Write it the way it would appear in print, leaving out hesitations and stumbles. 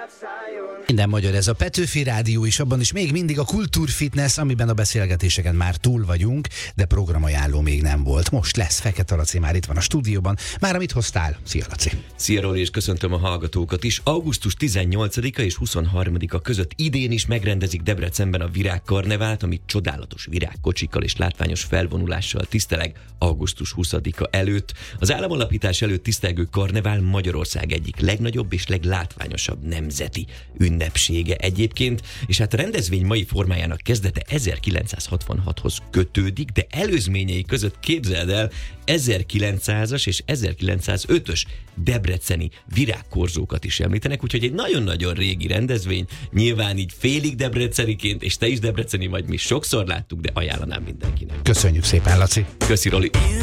Minden magyar, ez a Petőfi Rádió is, abban is még mindig a kultúrfitness, amiben a beszélgetéseken már túl vagyunk, de programajánló még nem volt. Most lesz. Fekete Laci már itt van a stúdióban. Már amit hoztál. Szia, Laci! Szia, Roli, és köszöntöm a hallgatókat is. Augusztus 18-a és 23-a között idén is megrendezik Debrecenben a Virágkarnevált, amit csodálatos virágkocsikkal és látványos felvonulással tiszteleg augusztus 20-a előtt. Az államalapítás előtt tisztelgő karnevál Magyarország egyik legnagyobb és leglátványosabb nemzeti ünnepsége egyébként, és hát a rendezvény mai formájának kezdete 1966-hoz kötődik, de előzményei között képzeld el 1900-as és 1905-ös debreceni virágkorzókat is említenek, úgyhogy egy nagyon-nagyon régi rendezvény, nyilván így félig debreceniként, és te is debreceni vagy, mi sokszor láttuk, de ajánlanám mindenkinek. Köszönjük szépen, Laci! Köszi, Roli!